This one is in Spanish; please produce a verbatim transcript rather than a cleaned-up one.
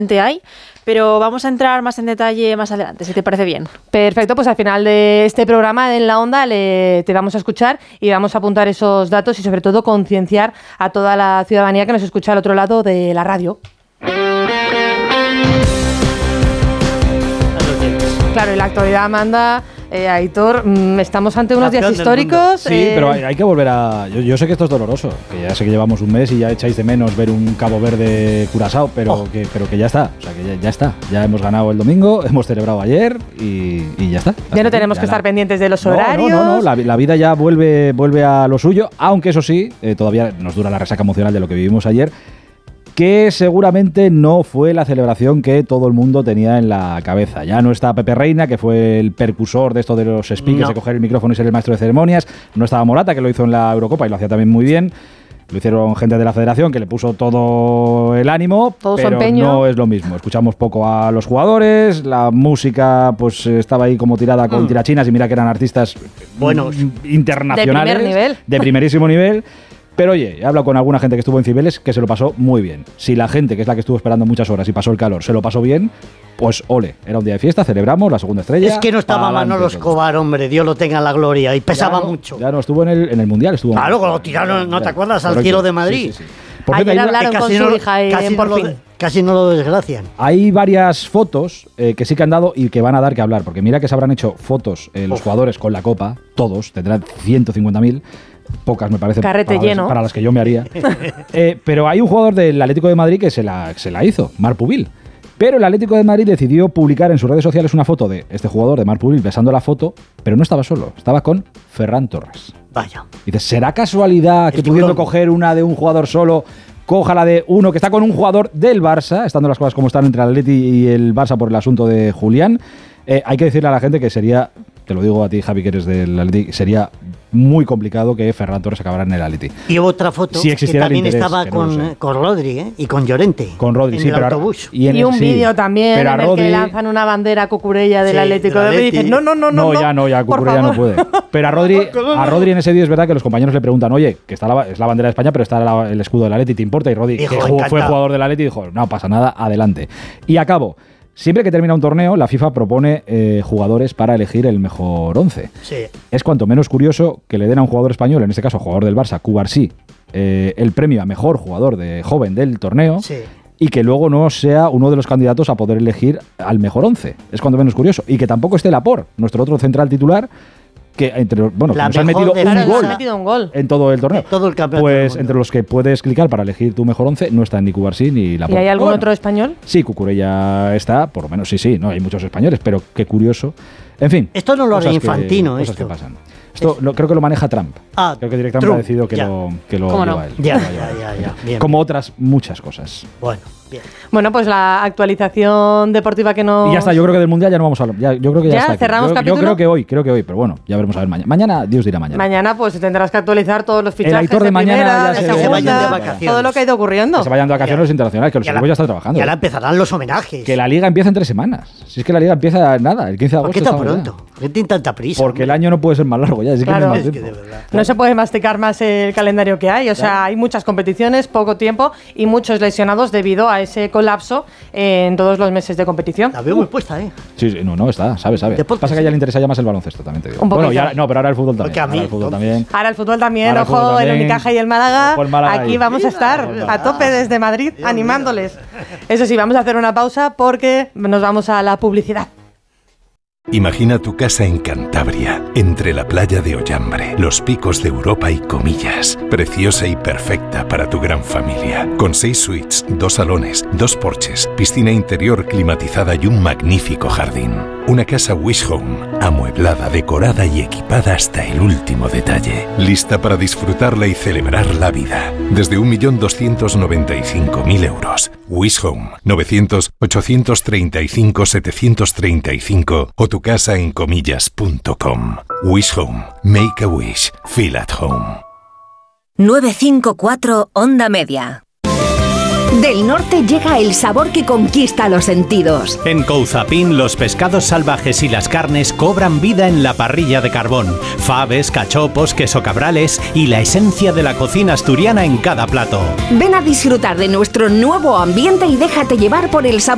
hay, pero vamos a entrar más en detalle más adelante, si te parece bien. Perfecto, pues al final de este programa en La Onda le, te vamos a escuchar y vamos a apuntar esos datos y sobre todo concienciar a toda la ciudadanía que nos escucha al otro lado de la radio. Claro, y la actualidad manda... Eh, Aitor, mmm, estamos ante unos días históricos. Sí, eh... pero hay, hay que volver a... Yo, yo sé que esto es doloroso, que ya sé que llevamos un mes y ya echáis de menos ver un Cabo Verde Curazao, pero, oh. que, pero que ya está, o sea, que ya, ya está. Ya hemos ganado el domingo, hemos celebrado ayer y, y ya está. Ya no tenemos ya que la... estar pendientes de los horarios. No, no, no, no. La, la vida ya vuelve, vuelve a lo suyo, aunque eso sí, eh, todavía nos dura la resaca emocional de lo que vivimos ayer, que seguramente no fue la celebración que todo el mundo tenía en la cabeza. Ya no está Pepe Reina, que fue el percursor de esto de los speakers, no. de coger el micrófono y ser el maestro de ceremonias. No estaba Morata, que lo hizo en la Eurocopa y lo hacía también muy bien. Lo hicieron gente de la federación que le puso todo el ánimo, todo pero no es lo mismo. Escuchamos poco a los jugadores, la música pues estaba ahí como tirada con mm. tirachinas y mira que eran artistas buenos, internacionales, de primer nivel, de primerísimo nivel. Pero oye, he hablado con alguna gente que estuvo en Cibeles que se lo pasó muy bien. Si la gente, que es la que estuvo esperando muchas horas y pasó el calor, se lo pasó bien, pues ole, era un día de fiesta, celebramos la segunda estrella. Es que no estaba Manolo Escobar, hombre, Dios lo tenga en la gloria, y pesaba ya no, mucho. Ya no, estuvo en el, en el Mundial. Estuvo claro, en el, lo tiraron, ¿no te acuerdas? Al correcto. Cielo de Madrid. Sí, sí, sí. Por Ayer hablaron con su no, hija y casi, por no fin. Lo, casi no lo desgracian. Hay varias fotos eh, que sí que han dado y que van a dar que hablar, porque mira que se habrán hecho fotos eh, los Uf. jugadores con la Copa, todos, tendrán ciento cincuenta mil. Pocas me parece Carrete para, lleno. Las, para las que yo me haría. eh, pero hay un jugador del Atlético de Madrid que se la, se la hizo, Marc Pubil. Pero el Atlético de Madrid decidió publicar en sus redes sociales una foto de este jugador, de Marc Pubil, besando la foto, pero no estaba solo, estaba con Ferran Torres. Vaya. Y dices, ¿será casualidad el que tiburón. Pudiendo coger una de un jugador solo, coja la de uno que está con un jugador del Barça, estando las cosas como están entre el Atleti y el Barça por el asunto de Julián? Eh, hay que decirle a la gente que sería, te lo digo a ti, Javi, que eres del Atleti, sería muy complicado que Ferran Torres acabara en el Atleti. Y hubo otra foto si que también interés, estaba que con, no con Rodri ¿eh? y con Llorente. Con Rodri, en sí, el pero autobús. Y, en y el, un sí, vídeo también en el Rodri, que lanzan una bandera cucurella del sí, Atlético de Madrid y dicen, no, no, no, no. No, ya no, ya Cucurella no puede. Pero a Rodri, a Rodri en ese vídeo es verdad que los compañeros le preguntan, oye, que está la, es la bandera de España, pero está la, el escudo del Atleti, ¿te importa? Y Rodri, Hijo, que jugó, fue jugador del Atleti, dijo, no pasa nada, adelante. Y acabo. Siempre que termina un torneo, la FIFA propone eh, jugadores para elegir el mejor once. Sí. Es cuanto menos curioso que le den a un jugador español, en este caso jugador del Barça, Cubarsí, eh, el premio a mejor jugador de joven del torneo. Sí. Y que luego no sea uno de los candidatos a poder elegir al mejor once. Es cuanto menos curioso. Y que tampoco esté Laporte, nuestro otro central titular, que entre bueno, que nos han metido un, claro, gol metido un gol en todo el torneo. Todo el campeonato. Pues entre los que puedes clicar para elegir tu mejor once no están ni Cubarsí ni Laporte. ¿Y hay algún bueno, otro español? Sí, Cucurella está, por lo menos sí, sí, no hay muchos españoles, pero qué curioso. En fin. Esto no lo hará Infantino, que, esto. Cosas que pasan. Esto lo, creo que lo maneja Trump. Ah, creo que directamente Trump, ha decidido que ya. lo, que lo ¿Cómo lleva no? él. Ya, ya, ya, ya. Bien, Como bien. otras muchas cosas. Bueno, bien. Bueno, pues la actualización deportiva que nos... Y ya está, yo creo que del Mundial ya no vamos a hablar. Ya, yo creo que ya, ¿Ya está. cerramos yo, capítulo? Yo creo que hoy, creo que hoy, pero bueno, ya veremos a ver mañana. Mañana, Dios dirá mañana. Mañana pues tendrás que actualizar todos los fichajes el Aitor de, de mañana primera, ya de se, segunda, se vayan de vacaciones. todo lo que ha ido ocurriendo. Que se vayan de vacaciones ya. internacionales, que los equipos ya están trabajando. Y ahora empezarán los homenajes. Que la Liga empieza en tres semanas. Si es que la Liga empieza nada, el quince de agosto. ¿Por qué tan pronto? ¿Por qué tiene tanta prisa? Porque hombre? el año no puede ser más largo ya. Es claro. que no, hay más es tiempo. que de verdad. No se puede masticar más el calendario que hay. O sea, claro. hay muchas competiciones, poco tiempo y muchos lesionados debido a ese colapso en todos los meses de competición. La veo muy puesta, ¿eh? Sí, sí, no, no, está, sabe, sabe. Deportes, Pasa que a ella le interesa ya más el baloncesto, también te digo. Un bueno, ya, no, pero ahora el fútbol también. A mí, ahora el fútbol entonces. también. Ahora el fútbol también, Ahora el ojo, fútbol también. el Unicaja y el Málaga. Ojo, el Málaga Aquí ahí. vamos a estar a tope desde Madrid animándoles. Eso sí, vamos a hacer una pausa porque nos vamos a la publicidad. Imagina tu casa en Cantabria, entre la playa de Ollambre, los picos de Europa y Comillas. Preciosa y perfecta para tu gran familia. Con seis suites, dos salones, dos porches, piscina interior climatizada y un magnífico jardín. Una casa Wish Home, amueblada, decorada y equipada hasta el último detalle. Lista para disfrutarla y celebrar la vida. Desde un millón doscientos noventa y cinco mil euros. Wish Home, novecientos, ochocientos treinta y cinco, setecientos treinta y cinco o tu casa en comillas punto com. Wish Home. Make a wish. Feel at home. nueve cinco cuatro Onda Media. Del norte llega el sabor que conquista los sentidos. En Couzapin, los pescados salvajes y las carnes cobran vida en la parrilla de carbón. Faves, cachopos, queso cabrales y la esencia de la cocina asturiana en cada plato. Ven a disfrutar de nuestro nuevo ambiente y déjate llevar por el sabor